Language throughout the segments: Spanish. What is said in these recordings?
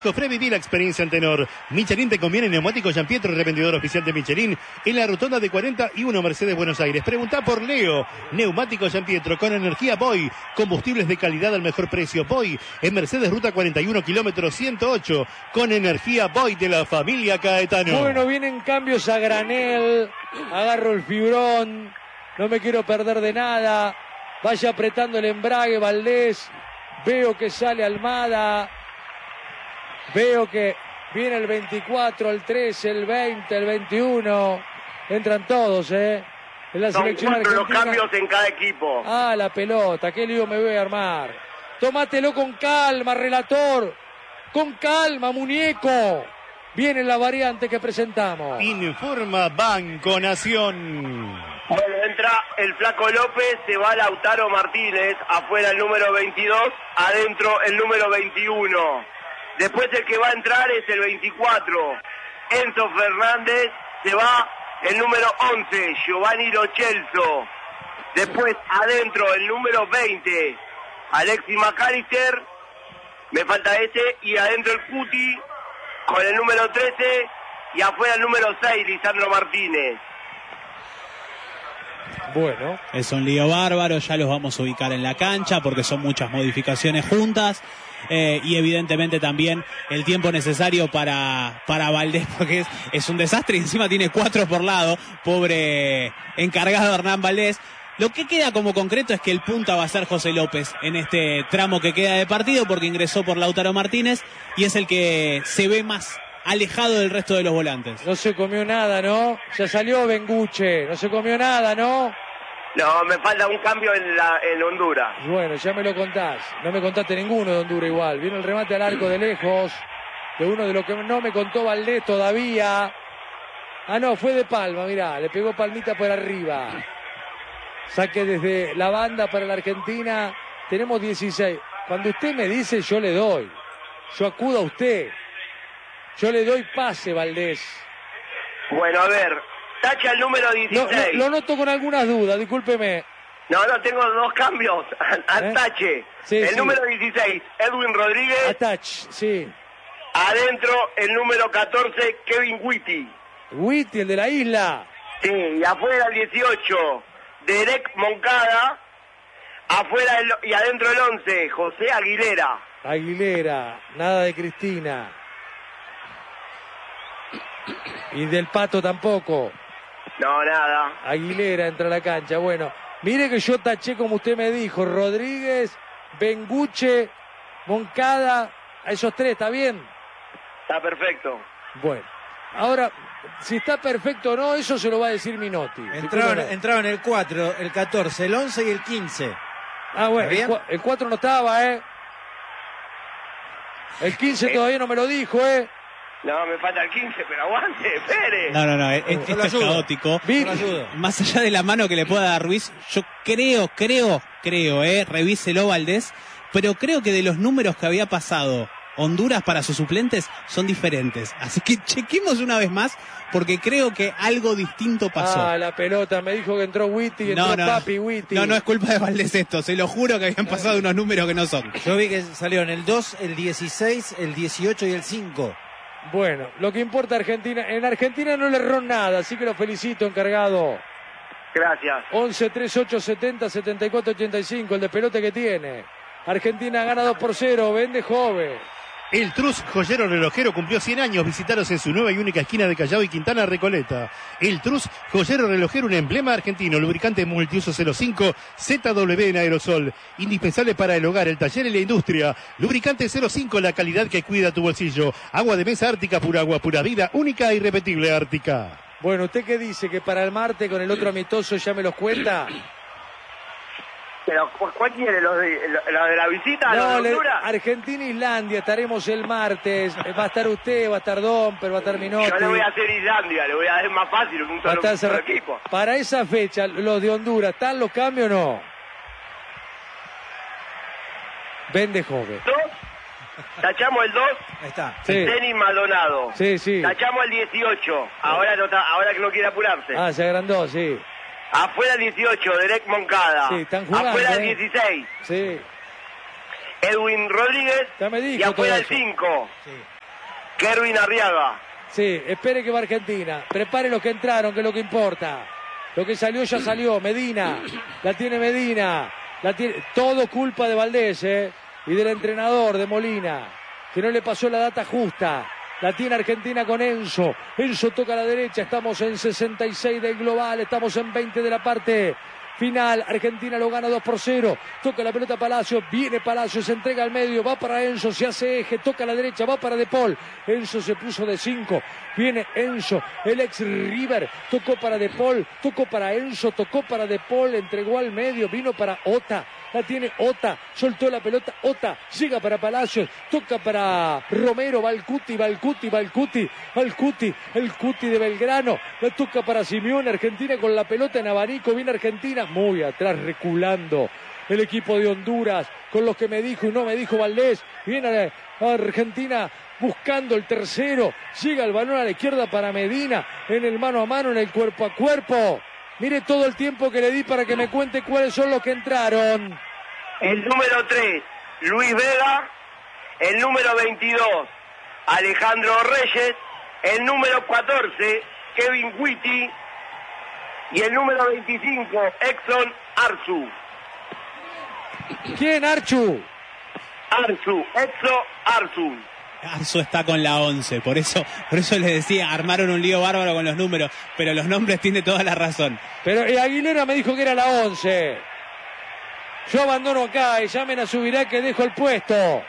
Viví la experiencia en Tenor. Michelin te conviene. Neumáticos Gianpietro, revendedor oficial de Michelin, en la rotonda de 41 Mercedes, Buenos Aires. Preguntá por Leo. Neumáticos Gianpietro con energía Boy. Combustibles de calidad al mejor precio. Boy en Mercedes, ruta 41, kilómetro 108. Con energía Boy de la familia Caetano. Bueno, vienen cambios a granel. Agarro el fibrón. No me quiero perder de nada. Vaya apretando el embrague, Valdés. Veo que sale Almada. Veo que viene el 24, el 13, el 20, el 21. Entran todos, En la selección argentina. Los cambios en cada equipo. Ah, la pelota. Qué lío me voy a armar. Tómatelo con calma, relator. Con calma, muñeco. Viene la variante que presentamos. Informa Banco Nación. Bueno, entra el Flaco López, se va Lautaro Martínez. Afuera el número 22, adentro el número 21. Después el que va a entrar es el 24, Enzo Fernández. Se va el número 11, Giovanni Lo Celso. Después adentro el número 20, Alexis McAllister. Me falta ese. Y adentro el Cuti con el número 13. Y afuera el número 6, Lisandro Martínez. Bueno, es un lío bárbaro, ya los vamos a ubicar en la cancha porque son muchas modificaciones juntas. Y evidentemente también el tiempo necesario para Valdés, porque es un desastre y encima tiene 4 por lado, pobre encargado Hernán Valdés. Lo que queda como concreto es que el punta va a ser José López en este tramo que queda de partido, porque ingresó por Lautaro Martínez y es el que se ve más alejado del resto de los volantes. No se comió nada, ¿no? Ya salió Benguche, no se comió nada, ¿no? No, me falta un cambio en Honduras. Bueno, ya me lo contás. No me contaste ninguno de Honduras igual. Viene el remate al arco de lejos. De uno de los que no me contó Valdés todavía. Ah, no, fue de Palma, mirá. Le pegó palmita por arriba. Saque desde la banda para la Argentina. Tenemos 16. Cuando usted me dice, yo le doy. Yo acudo a usted. Yo le doy pase, Valdés. Bueno, a ver. Tacha el número 16. Lo noto con algunas dudas, discúlpeme. No, tengo 2 cambios. Atache. Sí, el sí. número 16, Edwin Rodríguez. Atach, sí. Adentro, el número 14, Kevin Witty. Witty, el de la isla. Sí, y afuera el 18, Derek Moncada. Afuera y adentro el 11, José Aguilera. Aguilera, nada de Cristina. Y del Pato tampoco. No, nada. Aguilera entra a la cancha. Bueno, mire que yo taché como usted me dijo. Rodríguez, Benguche, Moncada. A esos 3, ¿está bien? Está perfecto. Bueno, ahora, si está perfecto o no, eso se lo va a decir Minotti. Entraron el 4, el 14, el 11 y el 15. Ah, bueno, el 4 no estaba, El 15 todavía no me lo dijo, No, me falta el 15, pero aguante, espere. No, esto es caótico. Más allá de la mano que le pueda dar Ruiz, yo creo, revíselo Valdés, pero creo que de los números que había pasado Honduras para sus suplentes son diferentes. Así que chequemos una vez más, porque creo que algo distinto pasó. Ah, la pelota, me dijo que entró Witty, entró Papi Witty. No es culpa de Valdés esto, se lo juro que habían pasado unos números que no son. Yo vi que salieron el 2, el 16, el 18 y el 5. Bueno, lo que importa Argentina, en Argentina no le erró nada, así que lo felicito, encargado. Gracias. 11 38 70 74 85, el de pelote que tiene. Argentina gana 2-0, vende joven. El Trus Joyero Relojero cumplió 100 años. Visitaros en su nueva y única esquina de Callao y Quintana Recoleta. El Trus Joyero Relojero, un emblema argentino. Lubricante multiuso 05 ZW en aerosol. Indispensable para el hogar, el taller y la industria. Lubricante 05, la calidad que cuida tu bolsillo. Agua de mesa Ártica, pura agua, pura vida. Única e irrepetible Ártica. Bueno, ¿usted qué dice? ¿Que para el martes con el otro amistoso ya me los cuenta? Pero, ¿cuál quiere? ¿Lo de la visita? ¿Lo de Honduras? Argentina-Islandia, estaremos el martes. Va a estar usted, va a estar Domper, va a estar Minotti. Yo le voy a hacer Islandia, le voy a dar más fácil, un solo equipo. Para esa fecha, los de Honduras, ¿están los cambios o no? Vende joven. Tachamos el 2. Ahí está. Sí. Denis Maldonado. Sí. Tachamos el 18. Ahora que no quiere apurarse. Ah, se agrandó, sí. Afuera el 18, Derek Moncada. Sí, están jugando. Afuera el 16. Sí. Edwin Rodríguez. Ya me dijo y afuera el todo eso. 5. Sí. Kervin Arriaga. Sí, espere que va Argentina. Prepare los que entraron, que es lo que importa. Lo que salió ya salió. Medina. La tiene Medina. Todo culpa de Valdés, y del entrenador, de Molina, que no le pasó la data justa. La tiene Argentina con Enzo. Enzo toca a la derecha. Estamos en 66 del global. Estamos en 20 de la parte final. Argentina lo gana 2-0. Toca la pelota Palacios. Viene Palacios. Se entrega al medio. Va para Enzo. Se hace eje. Toca a la derecha. Va para De Paul. Enzo se puso de 5. Viene Enzo. El ex River. Tocó para De Paul. Tocó para Enzo. Tocó para De Paul. Entregó al medio. Vino para Ota. La tiene Ota. Soltó la pelota. Ota. Llega para Palacios. Toca para Romero. Va el Cuti. Va el Cuti. Va el Cuti. Va el Cuti. El Cuti de Belgrano. La toca para Simeone. Argentina con la pelota en abanico. Viene Argentina. Muy atrás, reculando el equipo de Honduras, con los que me dijo y no me dijo Valdés. Viene Argentina buscando el tercero. Llega el balón a la izquierda para Medina, en el mano a mano, en el cuerpo a cuerpo. Mire todo el tiempo que le di para que me cuente cuáles son los que entraron. El número 3, Luis Vega. El número 22, Alejandro Reyes. El número 14, Kevin Witty. Y el número 25, Exxon Arzu. ¿Quién, Archu? Exo Arzu. Arzu está con la 11, por eso les decía, armaron un lío bárbaro con los números, pero los nombres tiene toda la razón. Pero Aguilera me dijo que era la 11. Yo abandono acá y llamen a Subirá que dejo el puesto.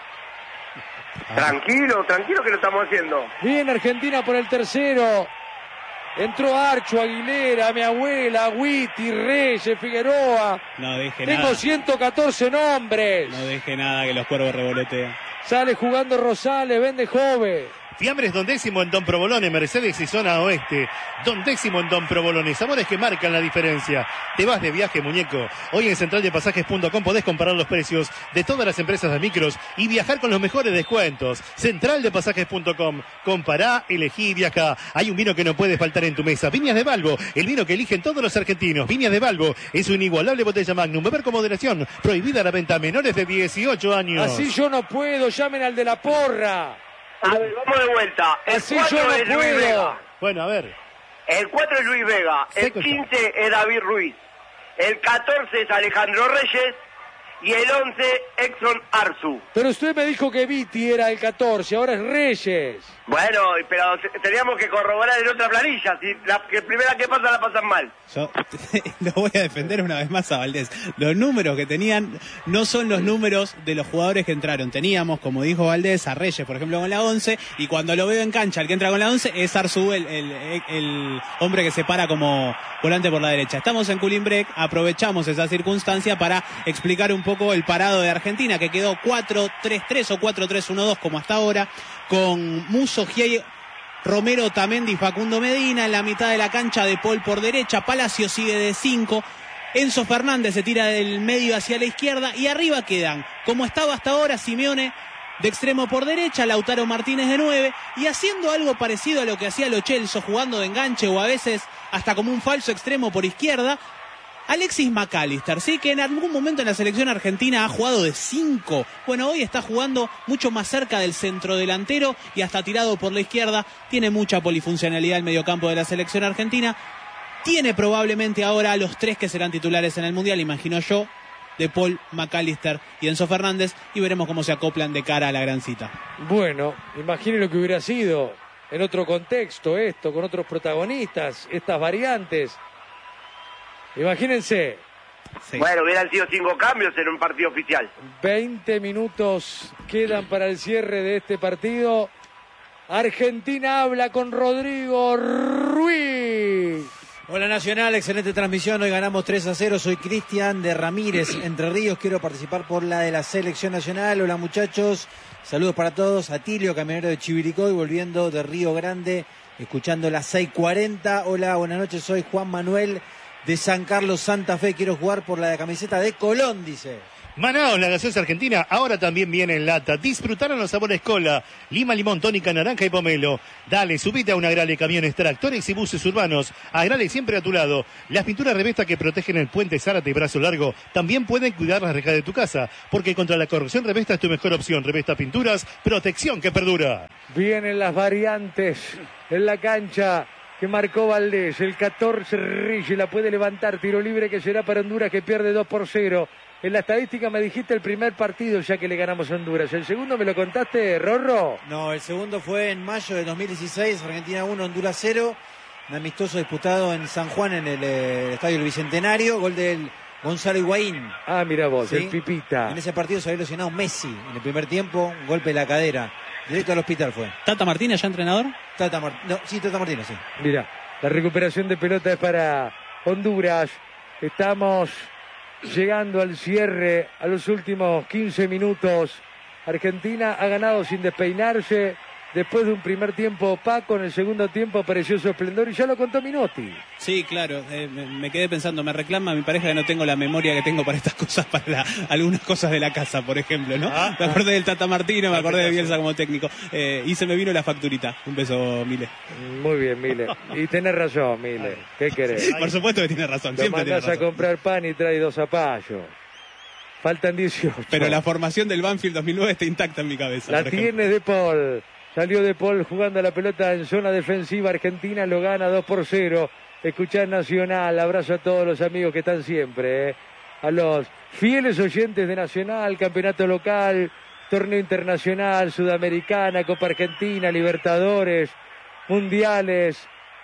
Tranquilo que lo estamos haciendo. Viene Argentina por el tercero. Entró Archu, Aguilera, mi abuela, Witty, Reyes, Figueroa. No deje Tengo nada. 114 nombres. No deje nada que los cuervos revolotean. Sale jugando Rosales, vende Jove. Fiambres Don Décimo en Don Provolone, Mercedes y Zona Oeste. Don Décimo en Don Provolone, sabores que marcan la diferencia. Te vas de viaje, muñeco. Hoy en centraldepasajes.com podés comparar los precios de todas las empresas de micros y viajar con los mejores descuentos. Centraldepasajes.com. Compará, elegí y viajá. Hay un vino que no puede faltar en tu mesa. Viñas de Balbo, el vino que eligen todos los argentinos. Viñas de Balbo es una inigualable botella Magnum. Beber con moderación. Prohibida la venta a menores de 18 años. Así yo no puedo, llamen al de la porra. A ver, vamos de vuelta. El Así 4 yo no es Luis puedo. Vega. Bueno, a ver. El 4 es Luis Vega. El Seco ya. 15 es David Ruiz. El 14 es Alejandro Reyes. Y el 11, Exxon Arzu. Pero usted me dijo que Viti era el 14, ahora es Reyes. Bueno, pero teníamos que corroborar en otra planilla. Si la que primera que pasa la pasan mal. Yo lo voy a defender una vez más a Valdés. Los números que tenían no son los números de los jugadores que entraron. Teníamos, como dijo Valdés, a Reyes, por ejemplo, con la 11, y cuando lo veo en cancha, el que entra con la 11 es Arzú, el hombre que se para como volante por la derecha. Estamos en Culimbrec, aprovechamos esa circunstancia para explicar un poco el parado de Argentina, que quedó 4-3-3 o 4-3-1-2 como hasta ahora, con Musso, Giai, Romero, Tamendi, Facundo Medina. En la mitad de la cancha, De Paul por derecha, Palacio sigue de 5, Enzo Fernández se tira del medio hacia la izquierda, y arriba quedan, como estaba hasta ahora, Simeone de extremo por derecha, Lautaro Martínez de 9, y haciendo algo parecido a lo que hacía Lo Celso, jugando de enganche o a veces hasta como un falso extremo por izquierda, Alexis McAllister, sí, que en algún momento en la selección argentina ha jugado de 5. Bueno, hoy está jugando mucho más cerca del centrodelantero y hasta tirado por la izquierda. Tiene mucha polifuncionalidad el mediocampo de la selección argentina. Tiene probablemente ahora a los 3 que serán titulares en el Mundial, imagino yo, De Paul, McAllister y Enzo Fernández, y veremos cómo se acoplan de cara a la gran cita. Bueno, imagine lo que hubiera sido en otro contexto esto, con otros protagonistas, estas variantes. Imagínense. Sí. Bueno, hubieran sido 5 cambios en un partido oficial. 20 minutos quedan para el cierre de este partido. Argentina habla con Rodrigo Ruiz. Hola Nacional, excelente transmisión. Hoy ganamos 3-0. Soy Cristian de Ramírez, Entre Ríos. Quiero participar por la de la selección nacional. Hola muchachos. Saludos para todos. Atilio, camionero de Chivilcoy, volviendo de Río Grande, escuchando las 6:40. Hola, buenas noches. Soy Juan Manuel de San Carlos, Santa Fe. Quiero jugar por la camiseta de Colón, dice. Manaos, la gaseosa argentina, ahora también viene en lata. Disfrutaron los sabores cola, lima, limón, tónica, naranja y pomelo. Dale, subite a un Agrale, camiones, tractores y buses urbanos. Agrale siempre a tu lado. Las pinturas Revesta que protegen el puente Zárate y Brazo Largo también pueden cuidar las rejas de tu casa, porque contra la corrosión Revesta es tu mejor opción. Revesta Pinturas, protección que perdura. Vienen las variantes en la cancha que marcó Valdés. El 14 Reyes la puede levantar. Tiro libre que será para Honduras, que pierde 2-0. En la estadística me dijiste el primer partido ya que le ganamos a Honduras. ¿El segundo me lo contaste, Rorro? No, el segundo fue en mayo de 2016, Argentina 1, Honduras 0. Un amistoso disputado en San Juan, en el Estadio del Bicentenario. Gol del Gonzalo Higuaín. Ah, mira vos, ¿Sí? el Pipita. En ese partido se había lesionado Messi en el primer tiempo. Un golpe de la cadera. Directo al hospital fue. ¿Tata Martínez ya entrenador? Tata Martínez, sí. Mira, la recuperación de pelota es para Honduras. Estamos llegando al cierre, a los últimos 15 minutos. Argentina ha ganado sin despeinarse. Después de un primer tiempo opaco, en el segundo tiempo apareció su esplendor y ya lo contó Minotti. Sí, claro, me quedé pensando, me reclama mi pareja que no tengo la memoria que tengo para estas cosas, para algunas cosas de la casa, por ejemplo, ¿no? Me acordé del Tata Martino, me acordé de Bielsa como técnico, y se me vino la facturita. Un beso, Mile. Muy bien, Mile. Y tenés razón, Mile. ¿Qué querés? Por supuesto que tiene razón, Lo siempre tiene mandás a razón. comprar pan y trae 2 zapallos. Faltan 18. Pero la formación del Banfield 2009 está intacta en mi cabeza. La por ejemplo. tiene De Paul. Salió De Paul jugando la pelota en zona defensiva. Argentina lo gana 2-0. Escuchá Nacional. Abrazo a todos los amigos que están siempre. A los fieles oyentes de Nacional, campeonato local, torneo internacional, Sudamericana, Copa Argentina, Libertadores, Mundiales.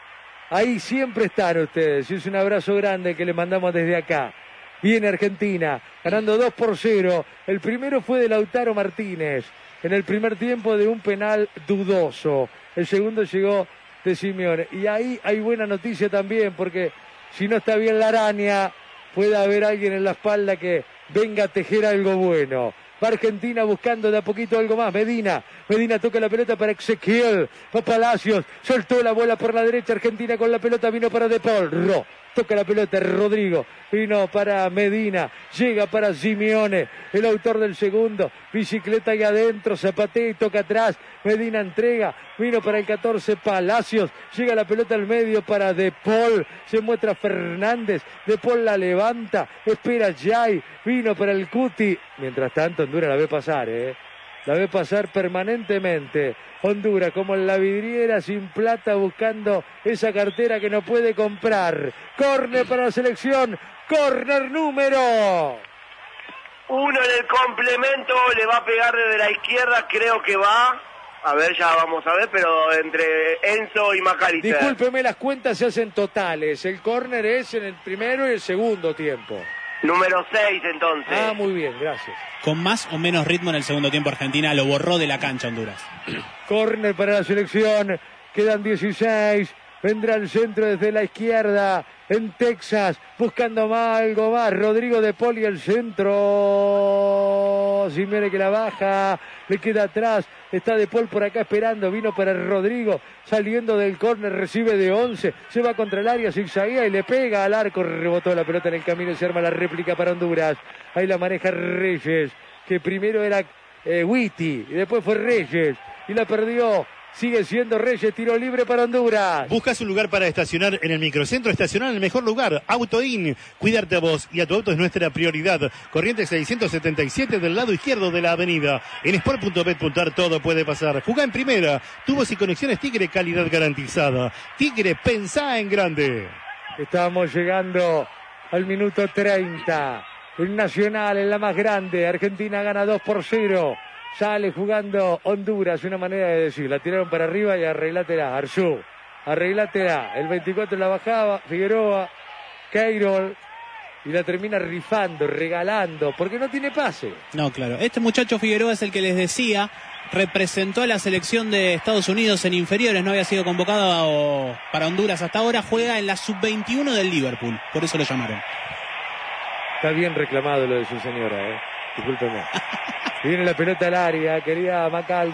Ahí siempre están ustedes. Y es un abrazo grande que le mandamos desde acá. Viene Argentina, ganando 2-0. El primero fue de Lautaro Martínez. En el primer tiempo de un penal dudoso. El segundo llegó de Simeone. Y ahí hay buena noticia también, porque si no está bien la araña, puede haber alguien en la espalda que venga a tejer algo bueno. Va Argentina buscando de a poquito algo más. Medina toca la pelota para Ezequiel. Va Palacios, soltó la bola por la derecha. Argentina con la pelota, vino para De Paul. Toca la pelota Rodrigo, vino para Medina, llega para Simeone, el autor del segundo, bicicleta ahí adentro, zapatea y toca atrás, Medina entrega, vino para el 14 Palacios, llega la pelota al medio para De Paul, se muestra Fernández, De Paul la levanta, espera Jai, vino para el Cuti, mientras tanto Honduras la ve pasar, la ve pasar permanentemente. Honduras como en la vidriera sin plata buscando esa cartera que no puede comprar. Córner para la selección. Córner número 1 en el complemento. Le va a pegar desde la izquierda. Creo que va. A ver, ya vamos a ver, pero entre Enzo y Macalister. Discúlpeme, las cuentas se hacen totales. El córner es en el primero y el segundo tiempo. Número 6 entonces. Ah, muy bien, gracias. Con más o menos ritmo en el segundo tiempo, Argentina lo borró de la cancha Honduras. Córner para la selección, quedan 16, vendrá el centro desde la izquierda, en Texas, buscando algo más, Rodrigo De Paul y el centro, Simeone que la baja, le queda atrás, está De Paul por acá esperando, vino para Rodrigo, saliendo del córner, recibe de 11, se va contra el área, zigzaguea y le pega al arco, rebotó la pelota en el camino y se arma la réplica para Honduras, ahí la maneja Reyes, que primero era Witty, y después fue Reyes, y la perdió. Sigue siendo Reyes, tiro libre para Honduras. ¿Buscas un lugar para estacionar en el microcentro? Estacionar en el mejor lugar, AutoIn. Cuidarte a vos y a tu auto es nuestra prioridad. Corrientes 677 del lado izquierdo de la avenida. En sport.bet.ar todo puede pasar. Jugá en primera. Tubos y conexiones Tigre, calidad garantizada. Tigre, pensá en grande. Estamos llegando al minuto 30. El Nacional en la más grande. Argentina gana 2-0. Sale jugando Honduras, una manera de decir, la tiraron para arriba y arreglátela, Arzú, arreglátela, el 24 la bajaba, Figueroa, Keirol, y la termina rifando, regalando, porque no tiene pase. No, claro, este muchacho Figueroa es el que les decía, representó a la selección de Estados Unidos en inferiores, no había sido convocado para Honduras hasta ahora, juega en la sub-21 del Liverpool, por eso lo llamaron. Está bien reclamado lo de su señora, discúlpeme. Viene la pelota al área, quería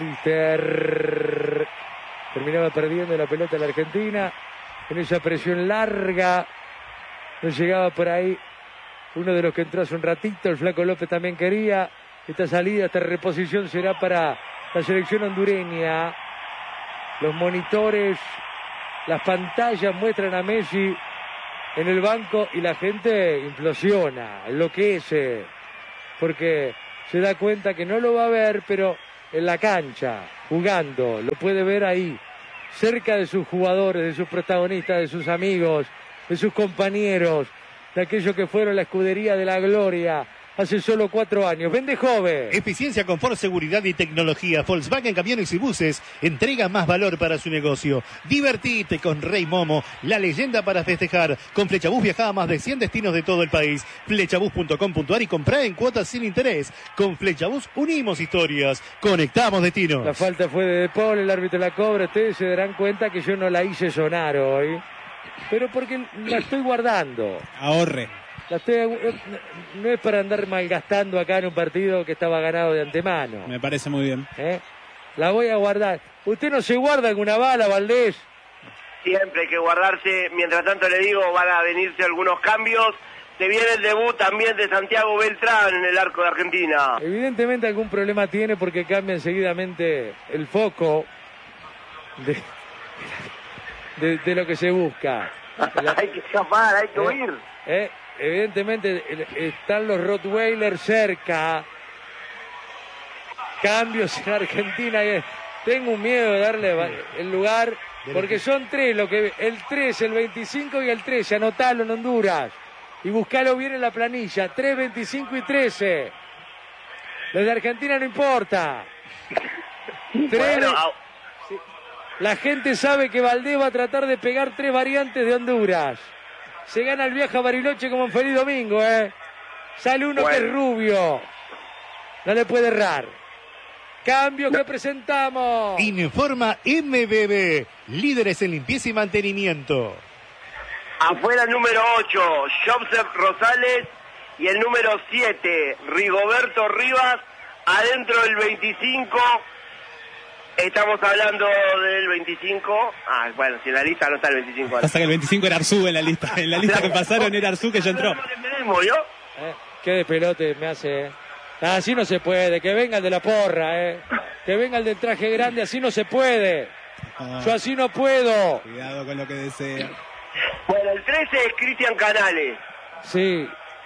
Macalister. Terminaba perdiendo la pelota la Argentina. En esa presión larga. No llegaba por ahí uno de los que entró hace un ratito. El Flaco López también quería. Esta salida, esta reposición será para la selección hondureña. Los monitores, las pantallas muestran a Messi en el banco y la gente implosiona, enloquece. Porque se da cuenta que no lo va a ver, pero en la cancha, jugando, lo puede ver ahí, cerca de sus jugadores, de sus protagonistas, de sus amigos, de sus compañeros, de aquellos que fueron la escudería de la gloria hace solo 4 años. Vende joven. Eficiencia, confort, seguridad y tecnología. Volkswagen Camiones y Buses entrega más valor para su negocio. Divertite con Rey Momo, la leyenda para festejar. Con Flechabús viaja a más de 100 destinos de todo el país. Flechabús.com.ar y comprá en cuotas sin interés. Con Flechabús unimos historias, conectamos destinos. La falta fue de Paul, el árbitro la cobra. Ustedes se darán cuenta que yo no la hice sonar hoy, pero porque la estoy guardando. Ahorre. No es para andar malgastando acá en un partido que estaba ganado de antemano. Me parece muy bien. La voy a guardar. ¿Usted no se guarda alguna bala, Valdés? Siempre hay que guardarse. Mientras tanto le digo, van a venirse algunos cambios. Se viene el debut también de Santiago Beltrán en el arco de Argentina. Evidentemente algún problema tiene porque cambia enseguidamente el foco de lo que se busca. Hay que escapar, hay que huir. Evidentemente están los Rottweiler cerca. Cambios en Argentina. Tengo un miedo de darle el lugar porque son 3, el 3, el 25 y el 13. Anotalo en Honduras y buscalo bien en la planilla. 3, 25 y 13. Los de Argentina no importa. Bueno, la gente sabe que Valdés va a tratar de pegar 3 variantes de Honduras. Se gana el viaje a Bariloche como en Feliz Domingo, Sale uno que es rubio. No le puede errar. Cambio que presentamos. Informa MBB, líderes en limpieza y mantenimiento. Afuera el número 8, Joseph Rosales, y el número 7, Rigoberto Rivas. Adentro el 25. Estamos hablando del 25. Bueno, si en la lista no está el 25. Pasa que el 25 era Arzú en la lista. En la lista que pasaron era Arzú que ya entró. Qué de pelote me hace, Así no se puede. Que venga el de la porra, Que venga el del traje grande. Así no se puede. Yo así no puedo. Cuidado con lo que desea. Bueno, el 13 es Cristian Canales. Sí.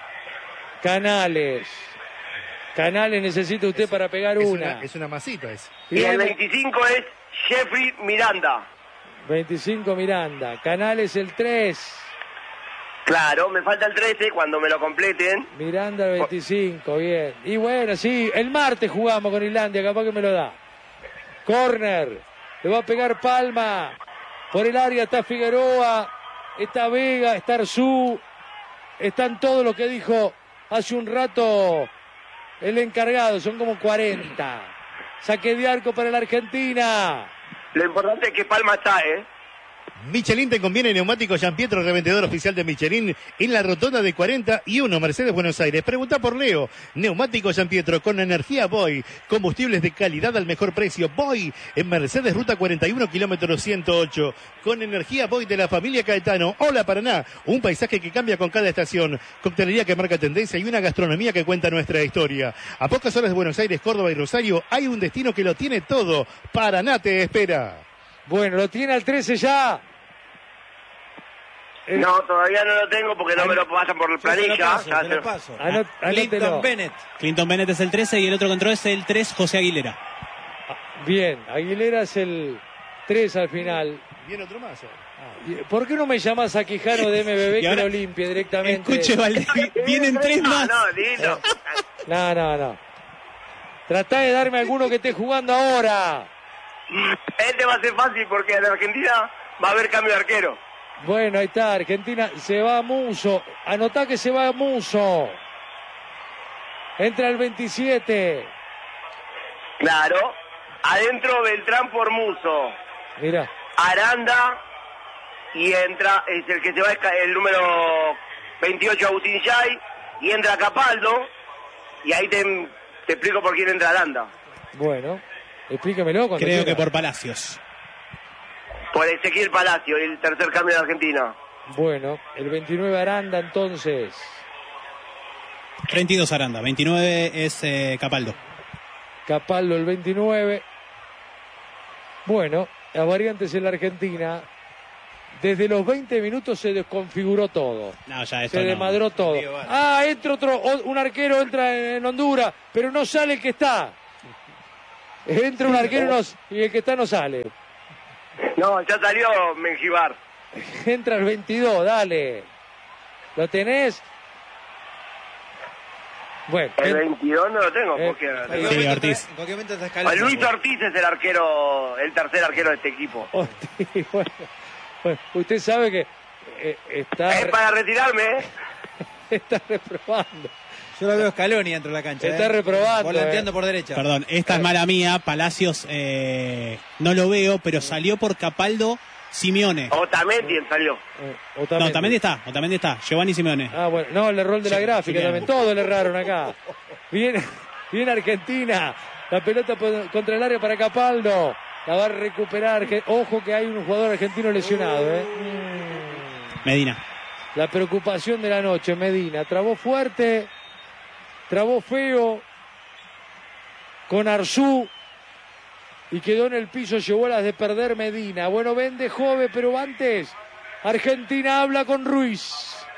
Canales necesita usted para pegar una. Es una masita esa. Y el 25 es Jeffrey Miranda. 25 Miranda. Canales el 3. Claro, me falta el 13 cuando me lo completen. Miranda el 25, bien. Y bueno, sí, el martes jugamos con Islandia, capaz que me lo da. Corner. Le va a pegar Palma. Por el área está Figueroa. Está Vega, está Arzú. Están todos los que dijo hace un rato el encargado, son como 40. Saque de arco para la Argentina. Lo importante es que Palma está, Michelin te conviene neumáticos Gianpietro, revendedor oficial de Michelin en la rotonda de 41, Mercedes, Buenos Aires. Pregunta por Leo. Neumáticos Gianpietro con energía Boy. Combustibles de calidad al mejor precio. Boy en Mercedes, ruta 41, kilómetro 108. Con energía Boy de la familia Caetano. Hola Paraná. Un paisaje que cambia con cada estación. Coctelería que marca tendencia y una gastronomía que cuenta nuestra historia. A pocas horas de Buenos Aires, Córdoba y Rosario hay un destino que lo tiene todo. Paraná te espera. Bueno, lo tiene al 13 ya. No, todavía no lo tengo porque no me lo pasan por planilla. Te lo paso. Clinton Bennett. Clinton Bennett es el 13 y el otro que entró es el 3, José Aguilera. Bien, Aguilera es el 3 al final. Viene otro más. ¿Por qué no me llamas a Quijano de MBB que lo limpie directamente? Escuche, Valdés, vienen 3 más. No, lindo. No. Tratá de darme alguno que esté jugando ahora. Este va a ser fácil porque en Argentina va a haber cambio de arquero. Bueno, ahí está, Argentina se va a Muso. Anotá que se va a Muso. Entra el 27. Claro. Adentro Beltrán por Muso. Mira. Aranda. Y entra, es el que se va el número 28, Agustín Yay. Y entra Capaldo. Y ahí te explico por quién entra Aranda. Bueno, explíquemelo. Creo que por Palacios. Por Ezequiel Palacio, el tercer cambio de Argentina. Bueno, el 29 Aranda entonces. 32 Aranda, 29 es Capaldo. Capaldo el 29. Bueno, las variantes en la Argentina. Desde los 20 minutos se desconfiguró todo. No, ya esto se desmadró todo. Entra un arquero, entra en Honduras, pero no sale el que está. Entra un arquero y el que está no sale. No, ya salió Mengibar. Entra el 22, dale. ¿Lo tenés? Bueno. El 22 no lo tengo, porque... Sí, Ortiz. En cualquier momento está escalando. Luis Ortiz es el tercer arquero de este equipo. Ortiz, bueno, usted sabe que está... Es para retirarme, ¿eh? Está reprobando. Yo lo veo Scaloni dentro de la cancha. Está reprobando. Volanteando por derecha. Perdón, esta es mala mía. Palacios no lo veo, pero salió por Capaldo Simeone. Otamendi salió. No, Otamendi está. Giovanni Simeone. Ah, bueno, no, el error de la gráfica Simeone. también. Todo le erraron acá. Viene Argentina. La pelota contra el área para Capaldo. La va a recuperar. Ojo que hay un jugador argentino lesionado, Medina. La preocupación de la noche, Medina. Trabó fuerte. Trabó feo con Arzú y quedó en el piso, llevó las de perder Medina. Bueno, vende Jove, pero antes Argentina habla con Ruiz.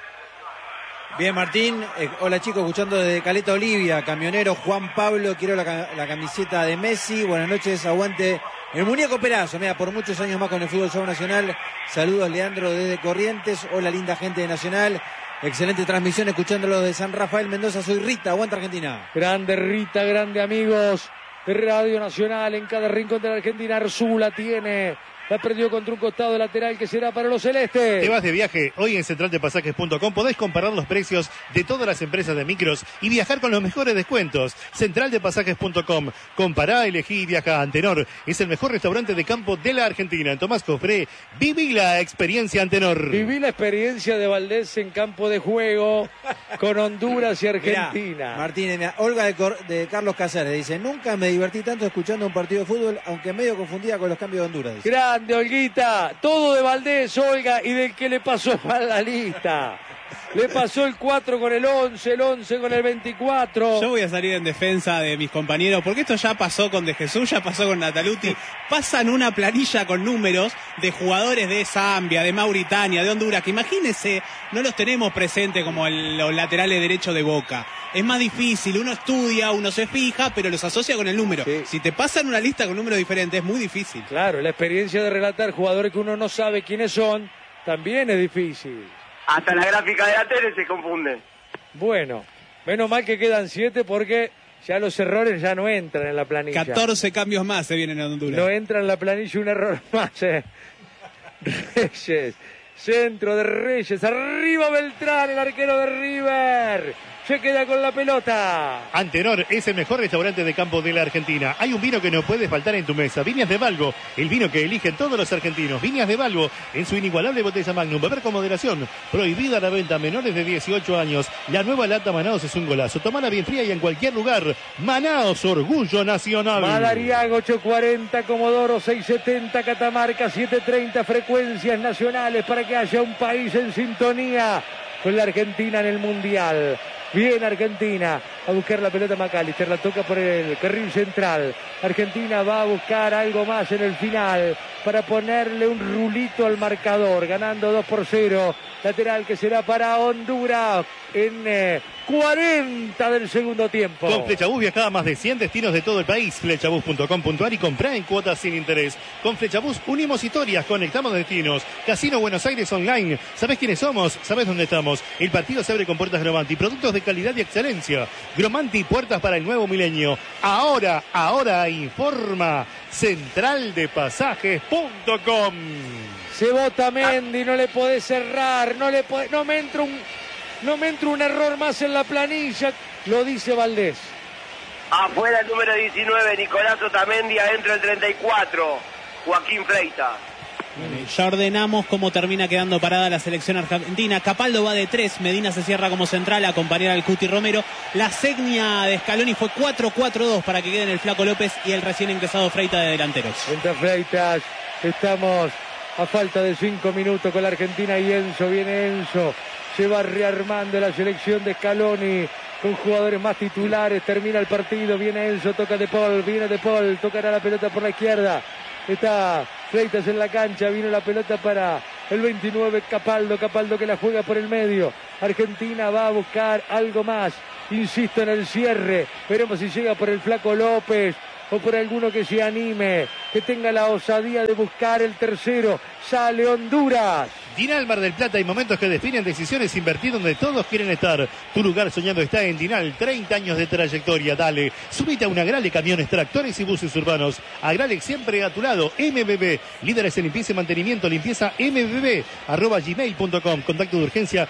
Bien, Martín. Hola, chicos, escuchando desde Caleta Olivia. Camionero Juan Pablo, quiero la camiseta de Messi. Buenas noches, aguante el muñeco Perazo. Mira, por muchos años más con el fútbol nacional. Saludos, Leandro, desde Corrientes. Hola, linda gente de Nacional. Excelente transmisión, escuchándolo de San Rafael Mendoza. Soy Rita, aguanta Argentina. Grande Rita, grande amigos de Radio Nacional. En cada rincón de la Argentina, Arzú la tiene. La perdió contra un costado lateral que será para los celestes. Te vas de viaje. Hoy en centraldepasajes.com podés comparar los precios de todas las empresas de micros y viajar con los mejores descuentos. Centraldepasajes.com. Compará, elegí y viaja. Antenor es el mejor restaurante de campo de la Argentina. En Tomás Cofré, viví la experiencia Antenor. Viví la experiencia de Valdés en campo de juego con Honduras y Argentina. Mirá, Martínez, mirá, Olga de Carlos Casares dice: nunca me divertí tanto escuchando un partido de fútbol, aunque medio confundida con los cambios de Honduras. Dice. Grande, Olguita. Todo de Valdés, Olga, y del que le pasó mal la lista. Le pasó el 4 con el 11, el 11 con el 24. Yo voy a salir en defensa de mis compañeros, porque esto ya pasó con De Jesús, ya pasó con Nataluti. Pasan una planilla con números de jugadores de Zambia, de Mauritania, de Honduras, que imagínense, no los tenemos presentes como los laterales derechos de Boca. Es más difícil, uno estudia, uno se fija, pero los asocia con el número. Sí. Si te pasan una lista con números diferentes, es muy difícil. Claro, la experiencia de relatar jugadores que uno no sabe quiénes son, también es difícil. Hasta la gráfica de la tele se confunden. Bueno, menos mal que quedan 7 porque ya los errores ya no entran en la planilla. 14 cambios más se vienen en Honduras. No entra en la planilla un error más. Reyes, centro de Reyes, arriba Beltrán, el arquero de River. Se queda con la pelota. Antenor es el mejor restaurante de campo de la Argentina. Hay un vino que no puede faltar en tu mesa. Viñas de Balbo, el vino que eligen todos los argentinos. Viñas de Balbo, en su inigualable botella Magnum. Beber con moderación. Prohibida la venta a menores de 18 años. La nueva lata Manaos es un golazo. Tomala bien fría y en cualquier lugar. Manaos, orgullo nacional. Madariaga 840, Comodoro 670, Catamarca 730, frecuencias nacionales para que haya un país en sintonía con la Argentina en el Mundial. Bien Argentina, a buscar la pelota McAllister, la toca por el carril central. Argentina va a buscar algo más en el final para ponerle un rulito al marcador, ganando 2-0. Lateral que será para Honduras en 40 del segundo tiempo. Con Flechabús viaja a más de 100 destinos de todo el país. Flechabús.com.ar y comprá en cuotas sin interés. Con Flechabús unimos historias, conectamos destinos. Casino Buenos Aires Online. ¿Sabés quiénes somos? ¿Sabés dónde estamos? El partido se abre con puertas Gromanti. Productos de calidad y excelencia. Gromanti, puertas para el nuevo milenio. Ahora informa centraldepasajes.com. Se vota Mendy, no le podés cerrar, no me entra un error más en la planilla, lo dice Valdés. Afuera el número 19, Nicolás Otamendi, adentro el 34, Joaquín Freitas. Ya ordenamos cómo termina quedando parada la selección argentina. Capaldo va de 3, Medina se cierra como central a acompañar al Cuti Romero. La seña de Scaloni fue 4-4-2 para que queden el Flaco López y el recién ingresado Freitas de delanteros. Entra Freitas, estamos a falta de 5 minutos con la Argentina y Enzo, viene Enzo, se va rearmando la selección de Scaloni con jugadores más titulares, termina el partido, viene Enzo, toca De Paul, viene De Paul, tocará la pelota por la izquierda, está Freitas en la cancha, vino la pelota para el 29, Capaldo que la juega por el medio. Argentina va a buscar algo más, insisto en el cierre, veremos si llega por el Flaco López. o por alguno que se anime, que tenga la osadía de buscar el tercero. Sale Honduras. Dinal Mar del Plata, hay momentos que definen decisiones, invertir donde todos quieren estar. Tu lugar soñado está en Dinal, 30 años de trayectoria, dale. Subite a una Agrale, camiones, tractores y buses urbanos. Agrale siempre a tu lado, MBB, líderes en limpieza y mantenimiento, limpieza MBB, @gmail.com, contacto de urgencia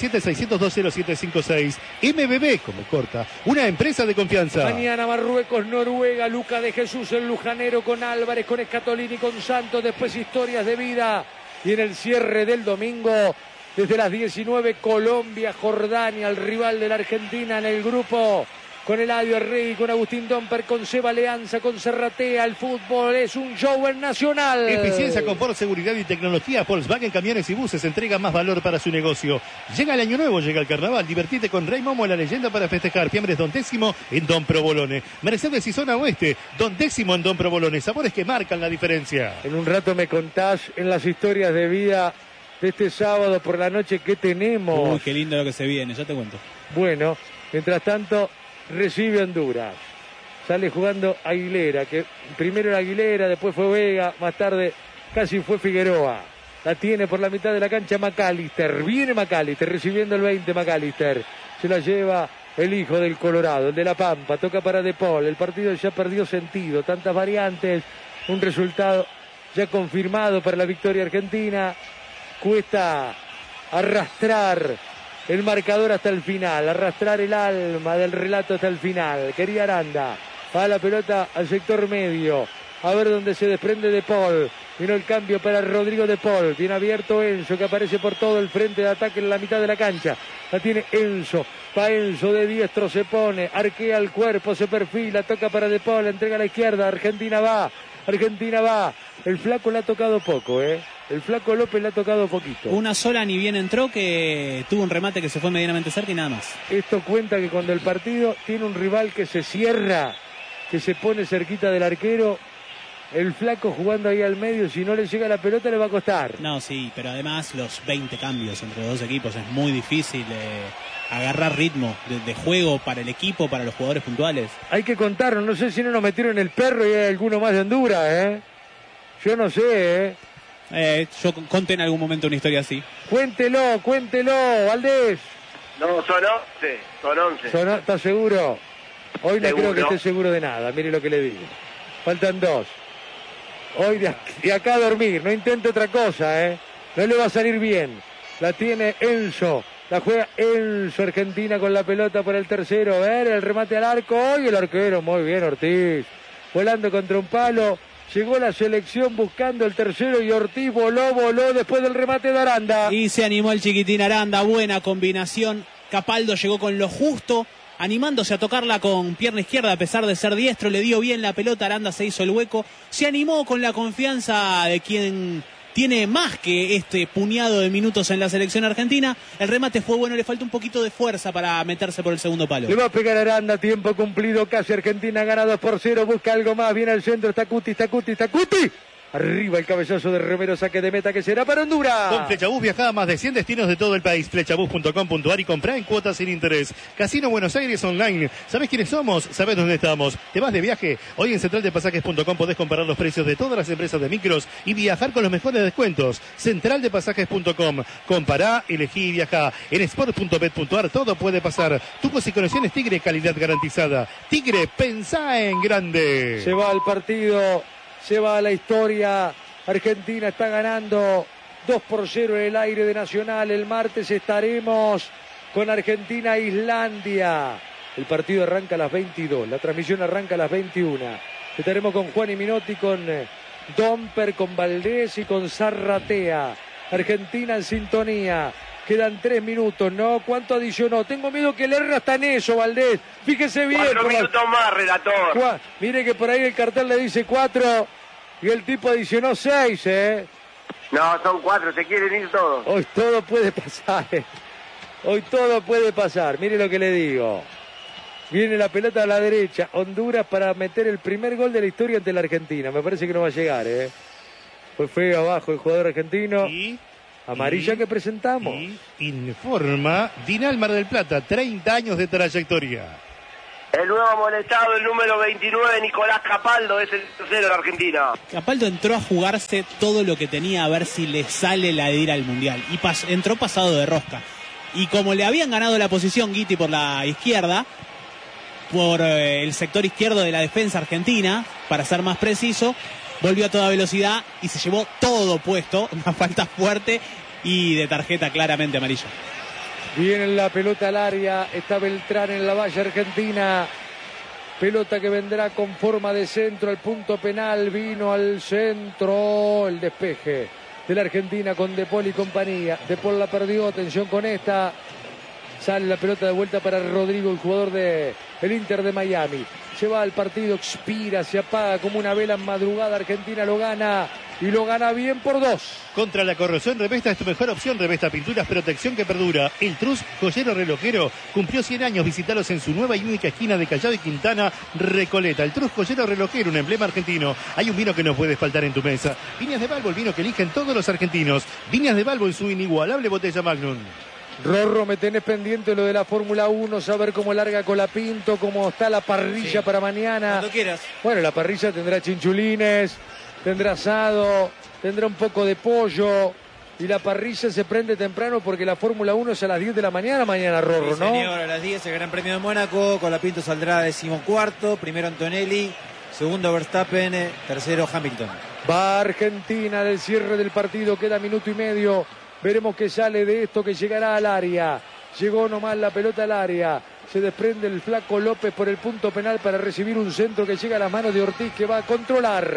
117-600-20756. MBB, como corta, una empresa de confianza. Mañana Marruecos, Noruega, Luca de Jesús, el lujanero con Álvarez, con Escatolini, con Santos, después historias de vida. Y en el cierre del domingo, desde las 19, Colombia, Jordania, el rival de la Argentina en el grupo, con Eladio Rey, con Agustín Domper, con Seba Leanza, con Serratea. El fútbol es un show en Nacional. Eficiencia, confort, seguridad y tecnología. Volkswagen Camiones y Buses entrega más valor para su negocio. Llega el año nuevo, llega el carnaval. Divertite con Rey Momo, la leyenda para festejar. Fiambres Don Décimo en Don Provolone. Mercedes y Zona Oeste, Don Décimo en Don Provolone. Sabores que marcan la diferencia. En un rato me contás en las historias de vida de este sábado por la noche qué tenemos. Uy, qué lindo lo que se viene, ya te cuento. Bueno, mientras tanto, recibe Honduras. Sale jugando Aguilera, que primero era Aguilera, después fue Vega, más tarde casi fue Figueroa. La tiene por la mitad de la cancha McAllister. Viene McAllister, recibiendo el 20 McAllister. Se la lleva el hijo del Colorado, el de La Pampa. Toca para De Paul. El partido ya perdió sentido. Tantas variantes. Un resultado ya confirmado para la victoria argentina. Cuesta arrastrar el marcador hasta el final, arrastrar el alma del relato hasta el final. Quería Aranda, va la pelota al sector medio, a ver dónde se desprende De Paul. Vino el cambio para Rodrigo De Paul, bien abierto Enzo, que aparece por todo el frente de ataque en la mitad de la cancha. La tiene Enzo, va Enzo de diestro, se pone, arquea el cuerpo, se perfila, toca para De Paul, entrega a la izquierda, Argentina va. El flaco le ha tocado poco, El flaco López le ha tocado poquito. Una sola ni bien entró, que tuvo un remate que se fue medianamente cerca y nada más. Esto cuenta que cuando el partido tiene un rival que se cierra, que se pone cerquita del arquero, el flaco jugando ahí al medio, si no le llega la pelota le va a costar. No, sí, pero además los 20 cambios entre los dos equipos es muy difícil agarrar ritmo de juego para el equipo, para los jugadores puntuales. Hay que contarlo, no sé si no nos metieron el perro y hay alguno más de Honduras, Yo no sé, Yo conté en algún momento una historia así. Cuéntelo, Valdés. No, son 11. ¿Estás seguro? Hoy no Seguro. creo que esté seguro de nada, mire lo que le digo. Faltan 2. Hoy de acá a dormir, no intente otra cosa, No le va a salir bien. La tiene Enzo. La juega Enzo, Argentina con la pelota por el tercero. A ver, el remate al arco. Y el arquero, muy bien, Ortiz. Volando contra un palo. Llegó la selección buscando el tercero y Ortiz voló después del remate de Aranda. Y se animó el chiquitín Aranda, buena combinación. Capaldo llegó con lo justo, animándose a tocarla con pierna izquierda a pesar de ser diestro. Le dio bien la pelota, Aranda se hizo el hueco. Se animó con la confianza de quien tiene más que este puñado de minutos en la selección argentina. El remate fue bueno, le falta un poquito de fuerza para meterse por el segundo palo. Le va a pegar Aranda, tiempo cumplido, casi Argentina gana 2-0, busca algo más, viene al centro, está Cuti. Arriba el cabezazo de Romero, saque de meta que será para Honduras. Con Flechabús viaja a más de 100 destinos de todo el país. Flechabús.com.ar y comprá en cuotas sin interés. Casino Buenos Aires Online. ¿Sabés quiénes somos? ¿Sabés dónde estamos? ¿Te vas de viaje? Hoy en centraldepasajes.com podés comparar los precios de todas las empresas de micros y viajar con los mejores descuentos. Centraldepasajes.com. Compará, elegí y viajá. En sport.bet.ar todo puede pasar. Tupos y conexiones Tigre, calidad garantizada. Tigre, pensá en grande. Se va al partido. Se va a la historia. Argentina está ganando 2-0 en el aire de Nacional. El martes estaremos con Argentina-Islandia. El partido arranca a las 22. La transmisión arranca a las 21. Estaremos con Juan y Minotti, con Domper, con Valdés y con Zarratea. Argentina en sintonía. Quedan 3 minutos, ¿no? ¿Cuánto adicionó? Tengo miedo que le erre hasta en eso, Valdés. Fíjese bien. 4 minutos más, relator. Mire que por ahí el cartel le dice 4 y el tipo adicionó 6, No, son 4, se quieren ir todos. Hoy todo puede pasar, Hoy todo puede pasar. Mire lo que le digo. Viene la pelota a la derecha. Honduras para meter el primer gol de la historia ante la Argentina. Me parece que no va a llegar, Fue feo abajo el jugador argentino. Amarilla que presentamos. Informa Dinal Mar del Plata, 30 años de trayectoria. El nuevo amonestado, el número 29, Nicolás Capaldo, es el tercero de la Argentina. Capaldo entró a jugarse todo lo que tenía a ver si le sale la de ir al Mundial. Y entró pasado de rosca. Y como le habían ganado la posición Guiti por la izquierda, por el sector izquierdo de la defensa argentina, para ser más preciso, volvió a toda velocidad y se llevó todo puesto. Una falta fuerte y de tarjeta claramente amarilla. Viene la pelota al área, está Beltrán en la valla argentina. Pelota que vendrá con forma de centro al punto penal. Vino al centro el despeje de la Argentina con De Paul y compañía. De Paul la perdió, atención con esta. Sale la pelota de vuelta para Rodrigo, el jugador del Inter de Miami. Se va al partido, expira, se apaga como una vela en madrugada. Argentina lo gana y lo gana bien por 2. Contra la corrosión, Revesta es tu mejor opción. Revesta Pinturas, protección que perdura. El Trus, joyero relojero, cumplió 100 años. Visitalos en su nueva y única esquina de Callao y Quintana, Recoleta. El Trus, joyero relojero, un emblema argentino. Hay un vino que no puede faltar en tu mesa. Viñas de Balbo, el vino que eligen todos los argentinos. Viñas de Balbo en su inigualable botella Magnum. Rorro, me tenés pendiente lo de la Fórmula 1, saber cómo larga Colapinto, cómo está la parrilla para mañana. Cuando quieras. Bueno, la parrilla tendrá chinchulines, tendrá asado, tendrá un poco de pollo. Y la parrilla se prende temprano porque la Fórmula 1 es a las 10 de la mañana, Rorro, Sí, ¿no? señor, a las 10 el Gran Premio de Mónaco. Colapinto saldrá 14º, primero Antonelli, segundo Verstappen, tercero Hamilton. Va Argentina del cierre del partido, queda minuto y medio. Veremos qué sale de esto, que llegará al área. Llegó nomás la pelota al área. Se desprende el flaco López por el punto penal para recibir un centro que llega a las manos de Ortiz, que va a controlar.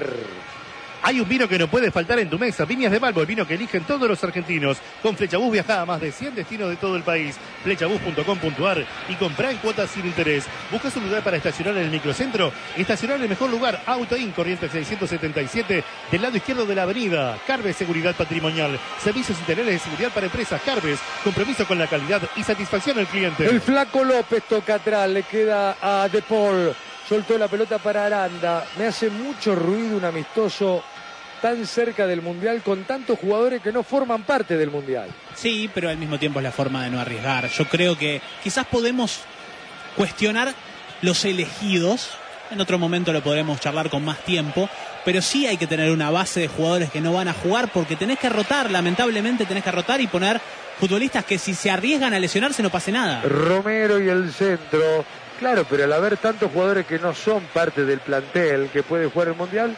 Hay un vino que no puede faltar en tu mesa. Viñas de Balbo, el vino que eligen todos los argentinos. Con Flechabús viaja a más de 100 destinos de todo el país. Flechabús.com.ar y comprá en cuotas sin interés. ¿Buscas un lugar para estacionar en el microcentro? Estacionar en el mejor lugar. Autoin, Corrientes 677, del lado izquierdo de la avenida. Carves, seguridad patrimonial. Servicios integrales de seguridad para empresas. Carves, compromiso con la calidad y satisfacción al cliente. El flaco López toca atrás, le queda a De Paul. Soltó la pelota para Aranda. Me hace mucho ruido un amistoso tan cerca del Mundial con tantos jugadores que no forman parte del Mundial. Sí, pero al mismo tiempo es la forma de no arriesgar. Yo creo que quizás podemos cuestionar los elegidos. En otro momento lo podremos charlar con más tiempo. Pero sí hay que tener una base de jugadores que no van a jugar porque tenés que rotar. Lamentablemente tenés que rotar y poner futbolistas que si se arriesgan a lesionarse no pase nada. Romero y el centro. Claro, pero al haber tantos jugadores que no son parte del plantel que puede jugar el Mundial,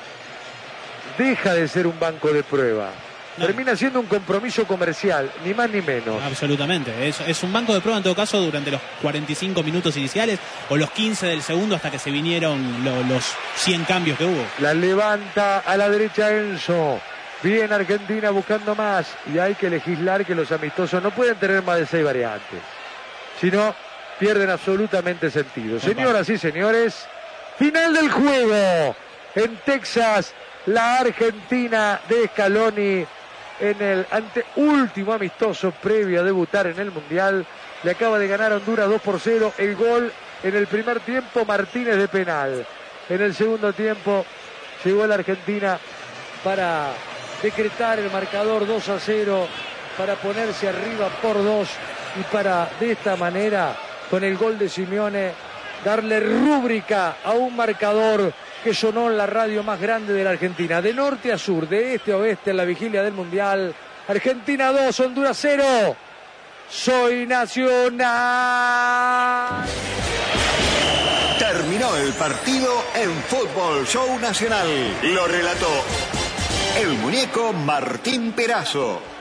deja de ser un banco de prueba. No. Termina siendo un compromiso comercial, ni más ni menos. Absolutamente. Es un banco de prueba en todo caso durante los 45 minutos iniciales o los 15 del segundo hasta que se vinieron los 100 cambios que hubo. La levanta a la derecha Enzo. Bien Argentina buscando más. Y hay que legislar que los amistosos no pueden tener más de 6 variantes. Si no, pierden absolutamente sentido. Señoras y señores, final del juego. En Texas, la Argentina de Scaloni en el anteúltimo amistoso previo a debutar en el Mundial. Le acaba de ganar a Honduras 2-0. El gol en el primer tiempo, Martínez de penal. En el segundo tiempo llegó la Argentina para decretar el marcador 2-0, para ponerse arriba por 2 y para de esta manera, con el gol de Simeone, darle rúbrica a un marcador que sonó en la radio más grande de la Argentina, de norte a sur, de este a oeste, en la vigilia del Mundial. Argentina 2, Honduras 0. Soy Nacional. Terminó el partido en Fútbol Show Nacional. Lo relató el muñeco Martín Perazo.